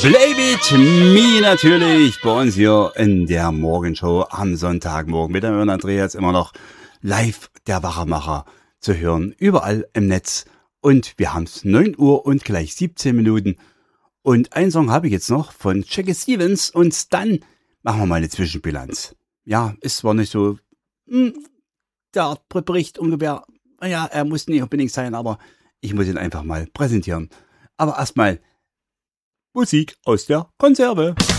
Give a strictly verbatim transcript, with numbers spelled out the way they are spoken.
Play with me natürlich bei uns hier in der Morgenshow am Sonntagmorgen mit dem Andreas immer noch live der Wachermacher zu hören, überall im Netz. Und wir haben es neun Uhr und gleich siebzehn Minuten. Und einen Song habe ich jetzt noch von Jackie Stevens und dann machen wir mal eine Zwischenbilanz. Ja, ist zwar nicht so mh, der Bericht ungefähr, naja, er muss nicht unbedingt sein, aber ich muss ihn einfach mal präsentieren. Aber erstmal Musik aus der Konserve.